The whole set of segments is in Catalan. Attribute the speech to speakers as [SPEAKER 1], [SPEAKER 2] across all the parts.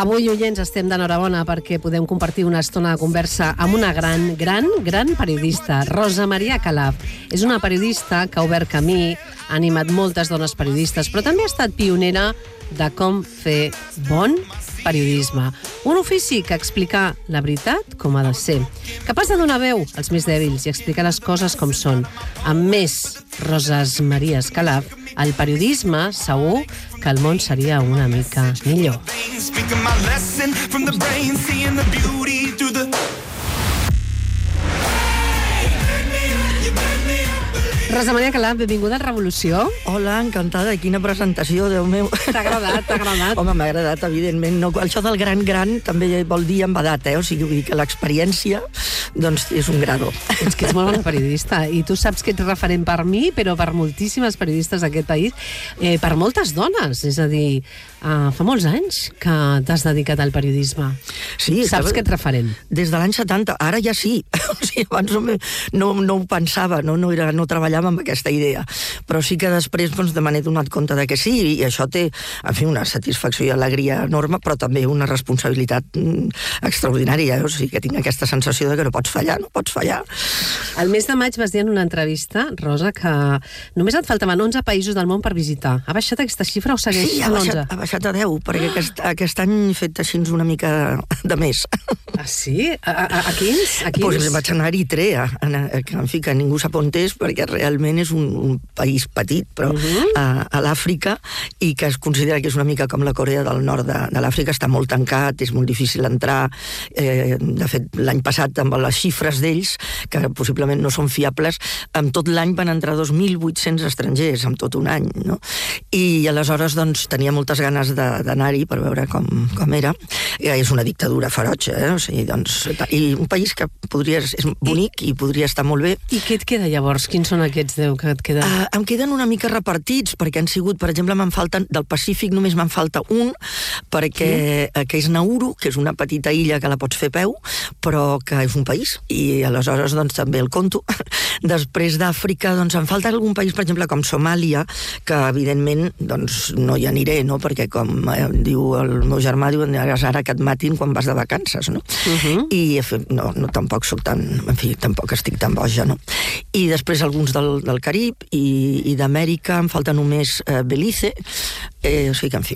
[SPEAKER 1] Avui, oients, estem d'enhorabona perquè podem compartir una estona de conversa amb una gran periodista, Rosa Maria Calaf. És una periodista que ha obert camí, ha animat moltes dones periodistes, però també ha estat pionera de com fer bon periodisme. Un ofici que explica la veritat com ha de ser. Capaç de donar veu als més dèbils i explicar les coses com són. Amb més Roses Maries Calaf, el periodisme segur que el món seria una mica millor. Rosa Maria Calaf, benvinguda a Revolució.
[SPEAKER 2] Hola, encantada. Quina presentació, Déu meu.
[SPEAKER 1] T'ha agradat, t'ha agradat?
[SPEAKER 2] Home, m'ha agradat, evidentment. No, això del gran també vol dir amb edat, O sigui, vull dir que l'experiència, doncs, és un grado.
[SPEAKER 1] És que ets molt bona periodista. I tu saps que ets referent per mi, però per moltíssimes periodistes d'aquest país, per moltes dones. És a dir, fa molts anys que t'has dedicat al periodisme.
[SPEAKER 2] Sí.
[SPEAKER 1] Saps que ets referent? Des
[SPEAKER 2] de l'any 70. Ara ja sí. O sigui, abans no ho pensava, no treballava amb aquesta idea, però sí que després me n'he donat compte de que sí, i això té, en fi, una satisfacció i alegria enorme, però també una responsabilitat extraordinària, o sigui, que tinc aquesta sensació de que no pots fallar.
[SPEAKER 1] El mes de maig vas dir en una entrevista, Rosa, que només et faltaven 11 països del món per visitar. Ha baixat aquesta xifra o segueix?
[SPEAKER 2] Sí, ha baixat a 10, perquè aquest any he fet així una mica de més.
[SPEAKER 1] Ah, sí? A quins?
[SPEAKER 2] Doncs vaig anar a Eritrea, en fi, que ningú sap on és, perquè realment és un país petit, però a l'Àfrica, i que es considera que és una mica com la Corea del Nord de l'Àfrica, està molt tancat, és molt difícil entrar. De fet, l'any passat, amb les xifres d'ells, que possiblement no són fiables, amb tot l'any van entrar 2.800 estrangers, amb tot un any, no? I aleshores, doncs, tenia moltes ganes d'anar-hi per veure com era. És una dictadura ferotge, O sigui, doncs, i un país que és bonic i podria estar molt bé.
[SPEAKER 1] I què et queda llavors? Quins són aquests 10 que et queden?
[SPEAKER 2] Em queden una mica repartits, perquè han sigut, per exemple, del Pacífic només me'n falta un, que és Nauru, que és una petita illa que la pots fer a peu, però que és un país, i aleshores doncs també el conto. Després d'Àfrica, doncs em falta algun país, per exemple, com Somàlia, que evidentment doncs no hi aniré, no? Perquè com diu el meu germà, diu, ara que et matin quan vas de vacances, no? I no, tampoc soc tan, en fi, tampoc estic tan boja, no? I després alguns del Carib i d'Amèrica, em falta només Belize, o sigui que, en fi.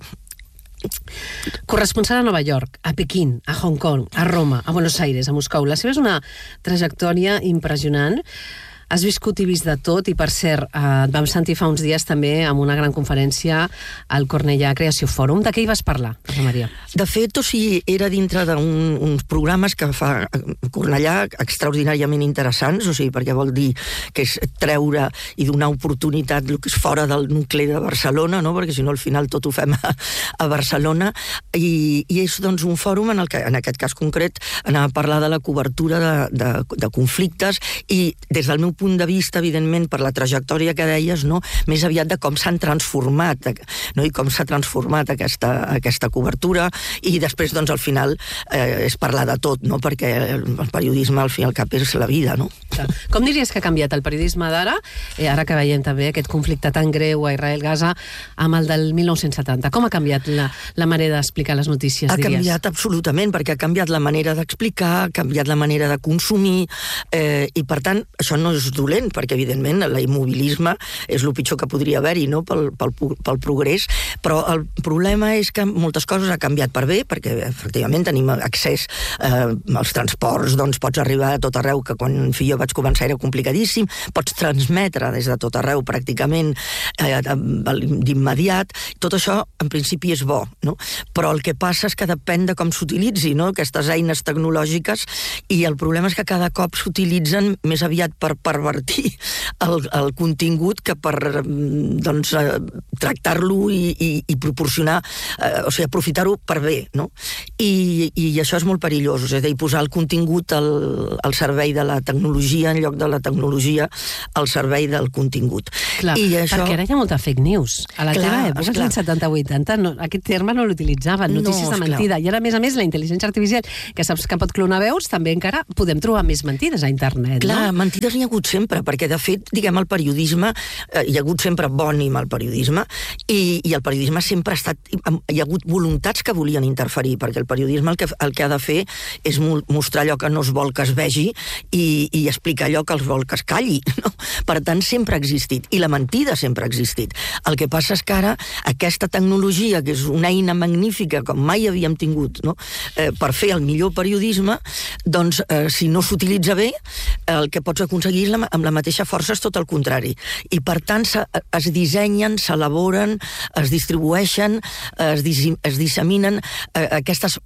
[SPEAKER 1] Corresponsal a Nova York, a Pequín, a Hong Kong, a Roma, a Buenos Aires, a Moscou. La seva és una trajectòria impressionant. Has viscut i vist de tot, i per cert, et vam sentir fa uns dies també amb una gran conferència al Cornellà Creació Fòrum. De què hi vas parlar, Rosa Maria?
[SPEAKER 2] De fet, o sigui, era dintre d'uns programes que fa Cornellà extraordinàriament interessants, o sigui, perquè vol dir que és treure i donar oportunitat el que és fora del nucli de Barcelona, no? Perquè si no al final tot ho fem a Barcelona, i és doncs un fòrum en el que, en aquest cas concret, anava a parlar de la cobertura de conflictes, i des del meu punt de vista, evidentment, per la trajectòria que deies, no? Més aviat de com s'han transformat, no? I com s'ha transformat aquesta cobertura, i després, doncs, al final és parlar de tot, no? Perquè el periodisme, al fi i al cap, és la vida, no?
[SPEAKER 1] Com diries que ha canviat el periodisme d'ara, ara que veiem també aquest conflicte tan greu a Israel-Gaza, amb el del 1970? Com ha canviat la manera d'explicar les notícies, diries?
[SPEAKER 2] Ha canviat absolutament, perquè ha canviat la manera d'explicar, ha canviat la manera de consumir, i per tant, això no és dolent, perquè evidentment l'immobilisme és el pitjor que podria haver-hi, no? pel progrés, però el problema és que moltes coses ha canviat per bé, perquè efectivament tenim accés als transports, doncs pots arribar a tot arreu, que quan jo vaig començar era complicadíssim, pots transmetre des de tot arreu pràcticament d'immediat. Tot això en principi és bo, no? Però el que passa és que depèn de com s'utilitzi, no? Aquestes eines tecnològiques, i el problema és que cada cop s'utilitzen més aviat per pervertir el contingut que per tractar-lo i proporcionar, o sigui, aprofitar-ho per bé, no? I això és molt perillós, és a dir, posar el contingut al servei de la tecnologia en lloc de la tecnologia al servei del contingut.
[SPEAKER 1] Clar, perquè ara hi ha molta fake news. A la teva època, als anys 70-80, aquest terme no l'utilitzaven, notícies de mentida. I ara, a més, la intel·ligència artificial, que saps que pot clonar veus, també encara podem trobar més mentides a internet.
[SPEAKER 2] Clar, mentides n'hi ha hagut hagut sempre, perquè de fet, diguem, el periodisme, hi ha hagut sempre bon i mal periodisme, i el periodisme sempre ha estat... Hi ha hagut voluntats que volien interferir, perquè el periodisme el que ha de fer és mostrar allò que no es vol que es vegi i explicar allò que es vol que es calli, no? Per tant, sempre ha existit, i la mentida sempre ha existit. El que passa és que ara aquesta tecnologia, que és una eina magnífica com mai havíem tingut, no? Per fer el millor periodisme, doncs, si no s'utilitza bé, el que pots aconseguir amb la mateixa força és tot el contrari. I, per tant, es dissenyen, s'elaboren, es distribueixen, es disseminen aquestes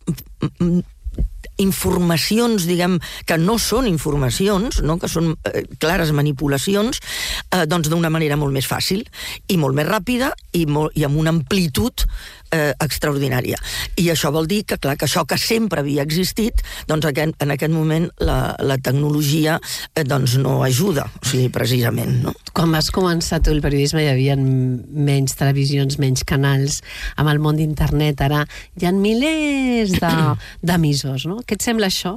[SPEAKER 2] informacions, diguem, que no són informacions, no? Que són clares manipulacions, doncs d'una manera molt més fàcil i molt més ràpida i amb una amplitud extraordinària. I això vol dir que, clar, que això que sempre havia existit, doncs en aquest moment la tecnologia doncs no ajuda, o sigui, precisament, no?
[SPEAKER 1] Quan vas començar tu el periodisme hi havia menys televisions, menys canals, amb el món d'internet ara hi ha milers d'emissors, no? Què et sembla això?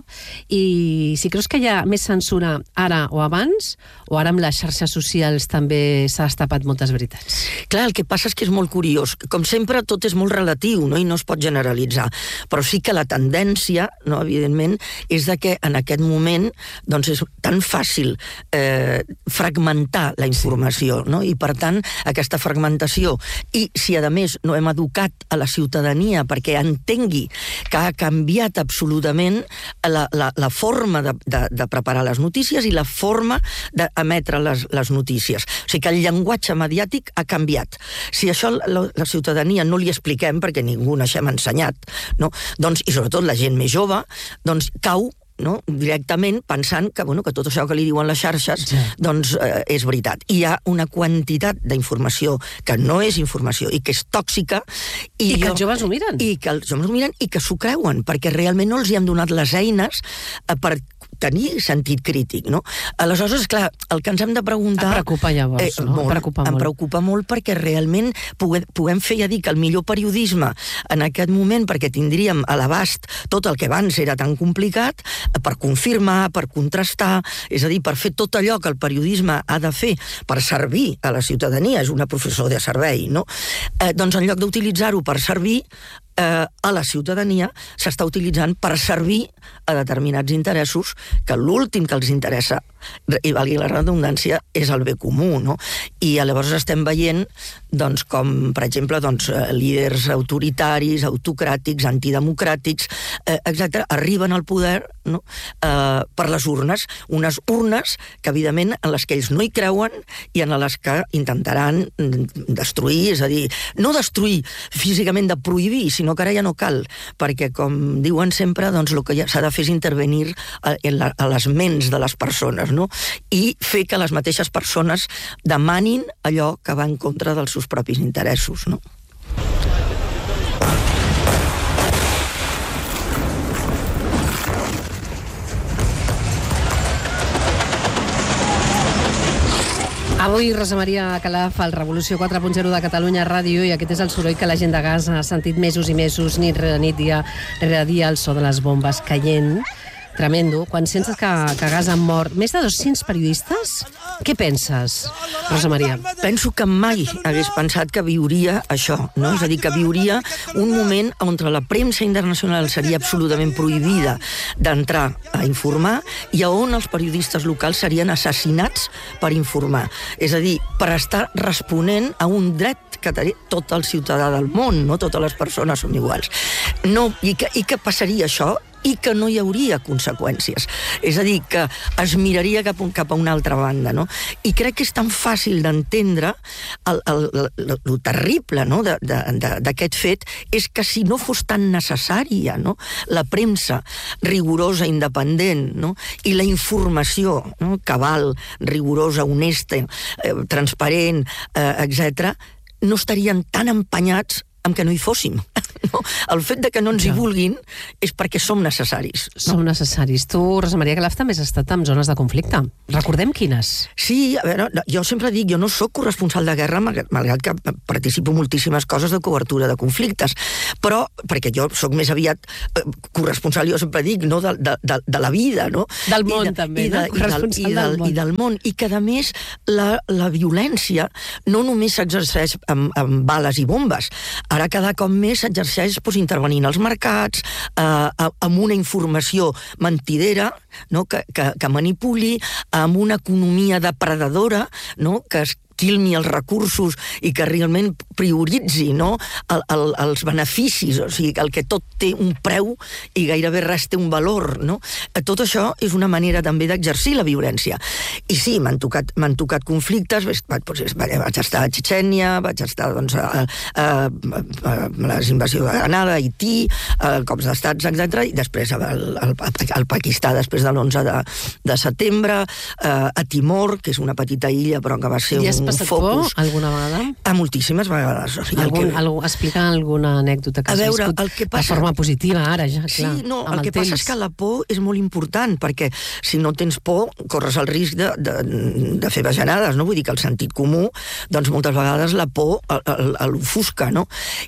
[SPEAKER 1] I si creus que hi ha més censura ara o abans, o ara amb les xarxes socials també s'ha destapat moltes veritats?
[SPEAKER 2] Clar, el que passa és que és molt curiós. Com sempre, tot és molt relatiu, no? I no es pot generalitzar. Però sí que la tendència, no, evidentment, és de que en aquest moment doncs és tan fàcil fragmentar la informació, no? I per tant, aquesta fragmentació, i si a més no hem educat a la ciutadania perquè entengui que ha canviat absolutament la forma de preparar les notícies i la forma d'emetre les notícies. O sigui que el llenguatge mediàtic ha canviat. Si això la ciutadania no li expliquem, perquè ningú n'hem ensenyat, no? Doncs, i sobretot la gent més jove, doncs cau, no? Directament pensant que, bueno, que tot això que li diuen les xarxes doncs és veritat. I hi ha una quantitat d'informació que no és informació i que és tòxica
[SPEAKER 1] i que els joves ho miren.
[SPEAKER 2] I que els joves ho miren i que s'ho creuen, perquè realment no els hi han donat les eines per tenir sentit crític, no? Aleshores, clar, el que ens hem de preguntar...
[SPEAKER 1] Em preocupa llavors, no?
[SPEAKER 2] Em preocupa molt perquè realment puguem fer, ja dic, el millor periodisme en aquest moment, perquè tindríem a l'abast tot el que abans era tan complicat, per confirmar, per contrastar, és a dir, per fer tot allò que el periodisme ha de fer per servir a la ciutadania, és una professió de servei, no? Doncs en lloc d'utilitzar-ho per servir a la ciutadania, s'està utilitzant per servir a determinats interessos que l'últim que els interessa, i valgui la redundància, és el bé comú, no? I llavors estem veient doncs, com, per exemple, doncs, líders autoritaris, autocràtics, antidemocràtics, etc., arriben al poder, no? Per les urnes, unes urnes que, evidentment, en les que ells no hi creuen i en les que intentaran destruir, és a dir, no destruir físicament, de prohibir, sinó que ara ja no cal, perquè, com diuen sempre, doncs el que ja s'ha de fer és intervenir a les ments de les persones, no? I fer que les mateixes persones demanin allò que va en contra dels seus propis interessos, no?
[SPEAKER 1] Avui Rosa Maria Calaf al Revolució 4.0 de Catalunya Ràdio, i aquest és el soroll que la gent de Gaza ha sentit mesos i mesos, nit rere nit, dia rere dia, el so de les bombes caient. Tremendo. Quan sents que a Gaza han mort més de 200 periodistes, què penses, Rosa Maria?
[SPEAKER 2] Penso que mai hagués pensat que viuria això, no? És a dir, que viuria un moment on la premsa internacional seria absolutament prohibida d'entrar a informar i on els periodistes locals serien assassinats per informar. És a dir, per estar responent a un dret que té tot el ciutadà del món, no? Totes les persones són iguals. No, i que passaria això i que no hi hauria conseqüències. És a dir, que es miraria cap a una altra banda, no? I crec que és tan fàcil d'entendre el terrible, no? d'aquest fet, és que si no fos tan necessària, no? La premsa rigorosa, independent, no? I la informació, no? Cabal, rigorosa, honesta, transparent, etc., no estarien tan empenyats amb que no hi fóssim. No? El fet de que no ens hi vulguin és perquè som necessaris.
[SPEAKER 1] Som necessaris. Tu, Rosa Maria Calaf, també has estat en zones de conflicte. Recordem quines.
[SPEAKER 2] Sí, a veure, jo sempre dic, jo no sóc corresponsal de guerra, malgrat que participo moltíssimes coses de cobertura de conflictes, però, perquè jo sóc més aviat corresponsal, jo sempre dic, no, de la vida, no?
[SPEAKER 1] Del món, també, no? Corresponsal del món.
[SPEAKER 2] I del món. I que, a més, la violència no només s'exerceix amb bales i bombes. Ara cada cop més s'exerceix intervenint als mercats, amb una informació mentidera, no? que manipuli, amb una economia depredadora, no? que esquilmi els recursos i que realment prioritzi, no? els beneficis, o sigui, el que tot té un preu i gairebé res té un valor, no? Tot això és una manera també d'exercir la violència. I sí, m'han tocat conflictes, vaig estar a Txetxènia, vaig estar doncs, a les invasions de Granada, Haití, cops d'estats, etc. I després al Pakistà, després de l'11 de setembre, a Timor, que és una petita illa, però que va ser un
[SPEAKER 1] passat
[SPEAKER 2] focus.
[SPEAKER 1] por alguna vegada?
[SPEAKER 2] A moltíssimes vegades. O sigui,
[SPEAKER 1] explica alguna anècdota que has viscut de forma positiva ara, ja, clar.
[SPEAKER 2] Sí, no, el que passa és que la por és molt important, perquè si no tens por, corres el risc de fer bajanades, no? Vull dir que el sentit comú, doncs moltes vegades la por l'ofusca, no?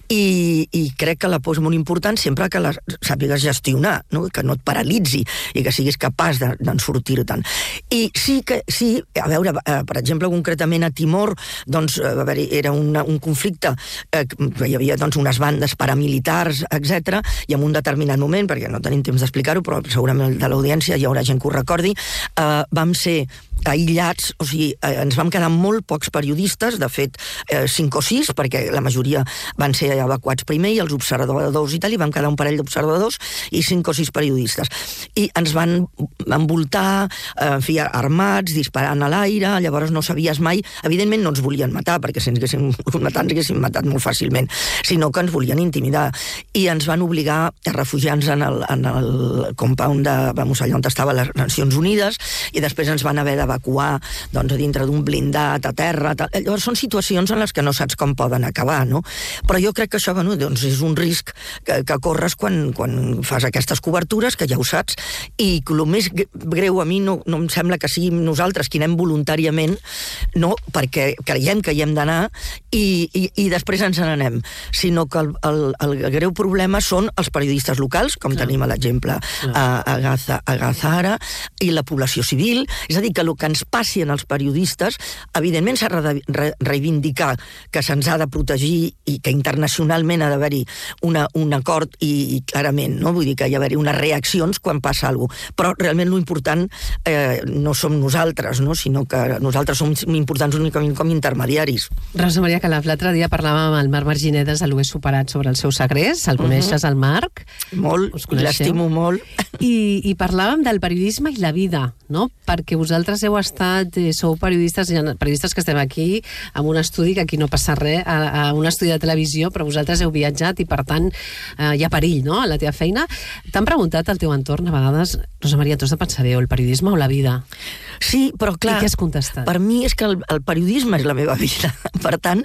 [SPEAKER 2] I crec que la por és molt important sempre que la sàpigues gestionar, no? Que no et paralitzi i que siguis capaç d'en sortir-te'n. I sí, a veure, per exemple, concretament a Timor, doncs, era un conflicte, hi havia doncs, unes bandes paramilitars, etc. I en un determinat moment, perquè no tenim temps d'explicar-ho, però segurament de l'audiència hi haurà gent que ho recordi, vam ser aïllats, o sigui, ens vam quedar molt pocs periodistes, de fet 5 o 6, perquè la majoria van ser evacuats primer, i els observadors i tal, i vam quedar un parell d'observadors i 5 o 6 periodistes. I ens van envoltar, en fi, armats, disparant a l'aire, llavors no sabies mai, evidentment no ens volien matar, perquè si ens haguessin matat, ens haguessin matat molt fàcilment, sinó que ens volien intimidar. I ens van obligar a refugiar-nos en el compound allà on estaven les Nacions Unides, i després ens van haver d'evacuar doncs, a dintre d'un blindat, a terra, tal. Llavors són situacions en les que no saps com poden acabar, no? Però jo crec que això, bueno, doncs és un risc que corres quan fas aquestes cobertures, que ja ho saps, i el més greu a mi no em sembla que siguin nosaltres qui anem voluntàriament, no perquè creiem que hi hem d'anar i després ens n'anem, sinó que el greu problema són els periodistes locals, com tenim l'exemple a Gaza ara, i la població civil. És a dir, que el que ens passi en els periodistes, evidentment s'ha de reivindicar que se'ns ha de protegir i que internacionalment ha d'haver-hi un acord i clarament, no? Vull dir que hi ha d'haver-hi unes reaccions quan passa alguna cosa. Però realment l'important no som nosaltres, no? Sinó que nosaltres som importants únicament com intermediaris.
[SPEAKER 1] Rosa Maria Calaf, l'altre dia parlàvem amb el Marc Marginedes de l'Ho he superat sobre el seu segrest. El coneixes, el Marc?
[SPEAKER 2] Molt, l'estimo molt.
[SPEAKER 1] I parlàvem del periodisme i la vida, no? Perquè vosaltres sou periodistes que estem aquí en un estudi, que aquí no passa res, a un estudi de televisió, però vosaltres heu viatjat i, per tant, hi ha perill, no?, a la teva feina. T'han preguntat al teu entorn, a vegades, Rosa Maria, tu has de pensar bé, o el periodisme o la vida?
[SPEAKER 2] Sí, però clar,
[SPEAKER 1] i què has contestat?
[SPEAKER 2] Per mi és que el periodisme és la meva vida. Per tant,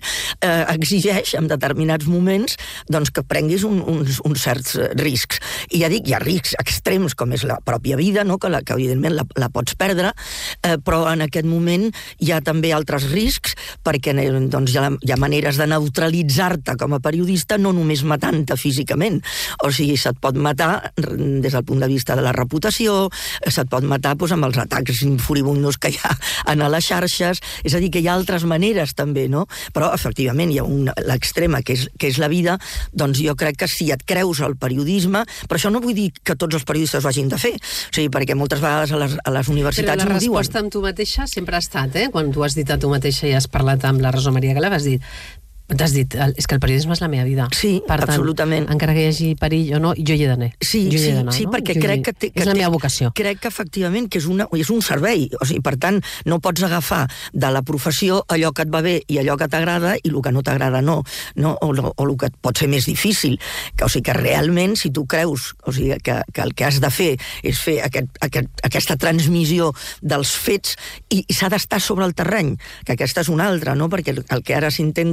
[SPEAKER 2] exigeix en determinats moments doncs, que prenguis uns certs riscs. I ja dic, hi ha riscs extrems, com és la pròpia vida, no? que evidentment la pots perdre, però en aquest moment hi ha també altres riscs, perquè doncs, hi ha maneres de neutralitzar-te com a periodista, no només matant-te físicament. O sigui, se't pot matar des del punt de vista de la reputació, se't pot matar doncs, amb els atacs furibundos que hi ha a les xarxes, és a dir, que hi ha altres maneres també, no? Però, efectivament, hi ha l'extrema, que és la vida, doncs jo crec que si et creus el periodisme, però això no vull dir que tots els periodistes ho hagin de fer, o sigui, perquè moltes vegades a les universitats
[SPEAKER 1] no ho diuen. Però la resposta amb tu mateixa sempre ha estat, quan tu has dit a tu mateixa i has parlat amb la Rosa Maria Calaf, t'has dit, és que el periodisme és la meva vida.
[SPEAKER 2] Sí, per tant, absolutament.
[SPEAKER 1] Encara que hi hagi perill o no, jo hi he d'anar.
[SPEAKER 2] Sí, perquè crec que
[SPEAKER 1] és la meva vocació.
[SPEAKER 2] Crec que efectivament que és un servei. O sigui, per tant, no pots agafar de la professió allò que et va bé i allò que t'agrada i el que no t'agrada no. O el que pot ser més difícil. O sigui, que realment, si tu creus que el que has de fer és fer aquesta transmissió dels fets i s'ha d'estar sobre el terreny, que aquesta és una altra, no? Perquè el que ara s'intenta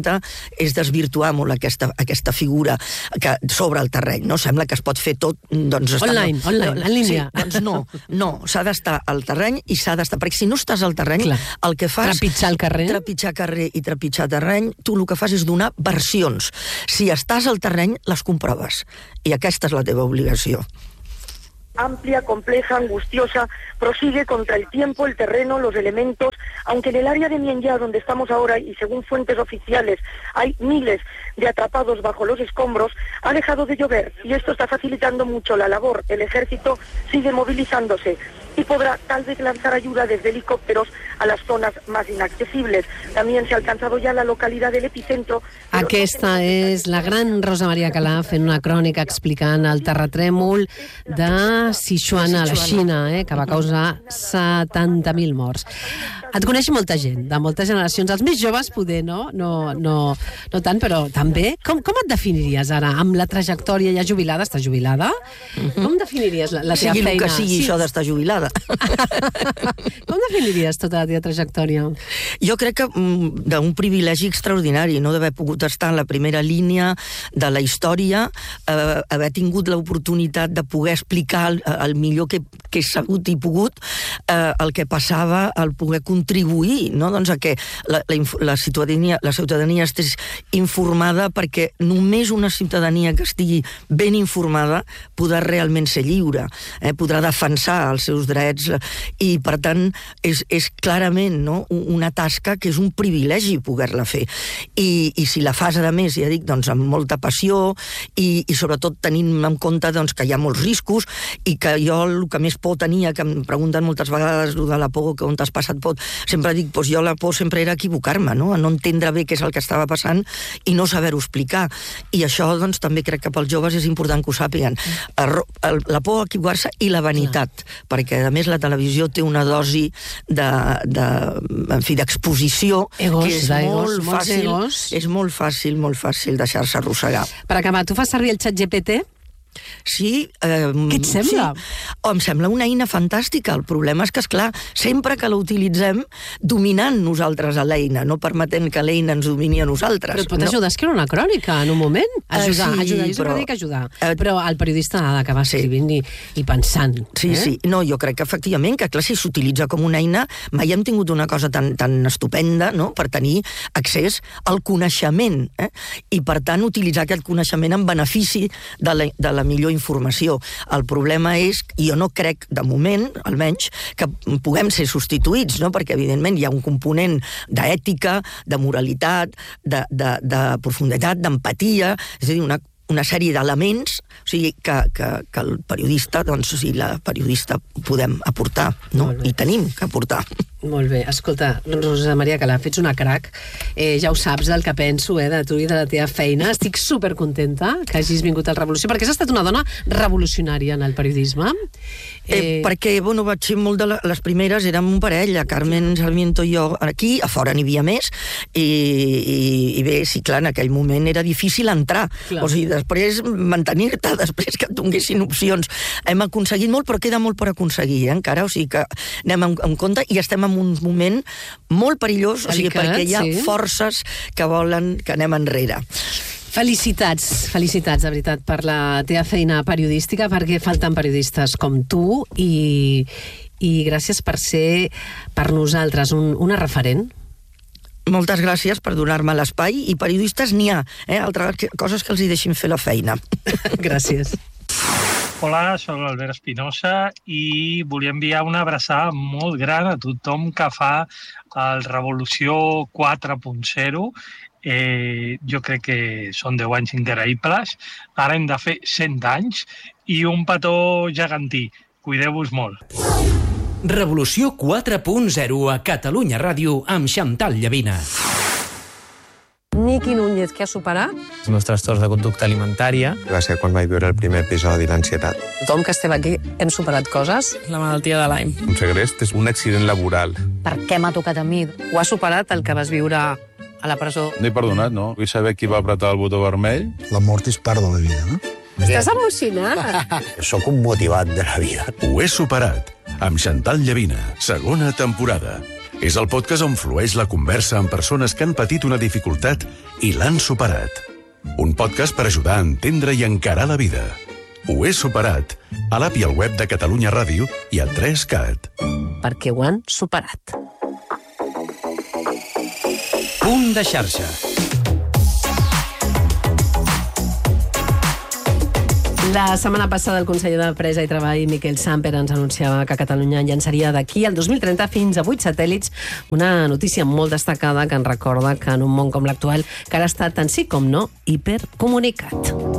[SPEAKER 2] és desvirtuar molt aquesta figura que sobre el terreny, no? Sembla que es pot fer tot... Doncs,
[SPEAKER 1] online, en línia.
[SPEAKER 2] Sí, doncs no, s'ha d'estar al terreny i s'ha d'estar... Perquè si no estàs al terreny, el que fas...
[SPEAKER 1] Trepitjar el carrer.
[SPEAKER 2] Trepitjar carrer i trepitjar terreny, tu el que fas és donar versions. Si estàs al terreny, les comproves. I aquesta és la teva obligació.
[SPEAKER 3] Amplia, compleja, angustiosa, prosigue contra el tiempo, el terreno, los elementos, aunque en el área de Mianyá, donde estamos ahora, y según fuentes oficiales, hay miles de atrapados bajo los escombros, ha dejado de llover, y esto está facilitando mucho la labor. El ejército sigue movilizándose y podrá tal vez lanzar ayuda desde helicópteros a las zonas más inaccesibles. También se ha alcanzado ya la localidad del epicentro.
[SPEAKER 1] Aquesta és la gran Rosa Maria Calaf fent una crònica explicant el terratrèmol de Sichuan a la Xina, que va causar 70.000 morts. Et coneix molta gent, de moltes generacions. Els més joves, poder, no tant, però també. Com et definiries ara, amb la trajectòria ja jubilada? Estàs jubilada? Com definiries la teva feina?
[SPEAKER 2] Sigui el que sigui això d'estar jubilada.
[SPEAKER 1] Com definiries tota la teva trajectòria?
[SPEAKER 2] Jo crec que d'un privilegi extraordinari, no d'haver pogut estar en la primera línia de la història, haver tingut l'oportunitat de poder explicar el millor que he sabut i pogut el que passava, el poder contribuir, no? Doncs a que la ciutadania estés informada, perquè només una ciutadania que estigui ben informada podrà realment ser lliure, podrà defensar els seus drets i, per tant, és clarament, no, una tasca que és un privilegi poder-la fer. I si la fas, a més, ja dic, doncs, amb molta passió i sobretot tenint en compte doncs, que hi ha molts riscos i que jo el que més por tenia, que em pregunten moltes vegades de la por, que on t'has passat por, sempre dic, doncs jo la por sempre era equivocar-me, no entendre bé què és el que estava passant i no saber-ho explicar. I això doncs també crec que pels joves és important que ho sàpiguen. La por a equivocar-se i la vanitat, perquè a més la televisió té una dosi d'exposició que és molt fàcil deixar-se arrossegar.
[SPEAKER 1] Per acabar, tu fas servir el ChatGPT?
[SPEAKER 2] Sí.
[SPEAKER 1] Què et sembla?
[SPEAKER 2] Sí. Em sembla una eina fantàstica. El problema és que, esclar, sempre que la utilitzem, dominant nosaltres a l'eina, no permetent que l'eina ens domini a nosaltres.
[SPEAKER 1] Però et pot ajudar a escriure una crònica en un moment? Ajudar. Jo sempre dic ajudar. Però el periodista ha d'acabar escrivint i pensant.
[SPEAKER 2] Sí. No, jo crec que efectivament, que clar, si s'utilitza com una eina, mai hem tingut una cosa tan estupenda, no?, per tenir accés al coneixement, i per tant utilitzar aquest coneixement en benefici de la millor informació. El problema és, i jo no crec, de moment, almenys, que puguem ser substituïts, no?, perquè evidentment hi ha un component d'ètica, de moralitat, de profunditat, d'empatia, és a dir, una sèrie d'elements, o sigui, que el periodista, doncs, la periodista podem aportar, no? I tenim que aportar.
[SPEAKER 1] Molt bé. Escolta, Rosa Maria Calaf, ets una crac. Ja ho saps del que penso, de tu i de la teva feina. Estic supercontenta que hagis vingut al Revolució, perquè has estat una dona revolucionària en el periodisme.
[SPEAKER 2] Perquè, vaig ser molt de les primeres, érem un parell, Carmen Sarmiento i jo aquí, a fora n'hi havia més, i bé, sí, clar, en aquell moment era difícil entrar. O sigui, després mantenir-te, després que et donessin opcions. Hem aconseguit molt, però queda molt per aconseguir, encara, o sigui que anem en compte i estem en un moment molt perillós, o sigui, perquè hi ha forces que volen que anem enrere.
[SPEAKER 1] Felicitats, de veritat, per la teva feina periodística, perquè falten periodistes com tu i gràcies per ser per nosaltres una referent.
[SPEAKER 2] Moltes gràcies per donar-me l'espai, i periodistes n'hi ha, altres coses que els hi deixin fer la feina.
[SPEAKER 1] Gràcies.
[SPEAKER 4] Hola, soc l'Albert Espinosa i volia enviar una abraçada molt gran a tothom que fa el Revolució 4.0. Jo crec que són 10 anys increïbles. Ara hem de fer 100 anys i un petó gegantí. Cuideu-vos molt.
[SPEAKER 5] Revolució 4.0 a Catalunya Ràdio amb Xantal Llavina.
[SPEAKER 1] Niqui Núñez, què ha superat?
[SPEAKER 6] Els meus trastorns de conducta alimentària.
[SPEAKER 7] Va ser quan vaig viure el primer episodi d'ansietat.
[SPEAKER 1] Tothom que estem aquí hem superat coses.
[SPEAKER 6] La malaltia de Lyme.
[SPEAKER 7] Un segrest és un accident laboral.
[SPEAKER 8] Per què m'ha tocat a mi?
[SPEAKER 1] Ho ha superat el que vas viure a la presó?
[SPEAKER 9] No he perdonat, no? Vull saber qui va apretar el botó vermell.
[SPEAKER 10] La mort és part de la vida, no?
[SPEAKER 1] Estàs emocionat.
[SPEAKER 10] Sóc un motivat de la vida.
[SPEAKER 11] Ho he superat, amb Xantal Llavina, segona temporada.
[SPEAKER 8] És el podcast on flueix la conversa amb persones que han patit una dificultat i l'han superat. Un podcast per ajudar a entendre i encarar la vida. Ho he superat, a l'app i al web de Catalunya Ràdio i a 3CAT.
[SPEAKER 1] Perquè ho han superat.
[SPEAKER 5] Punt de xarxa.
[SPEAKER 1] La setmana passada el conseller d'Empresa i Treball, Miquel Samper, ens anunciava que Catalunya llançaria d'aquí al 2030 fins a 8 satèl·lits, una notícia molt destacada que ens recorda que en un món com l'actual cal estar tant sí com no hipercomunicat.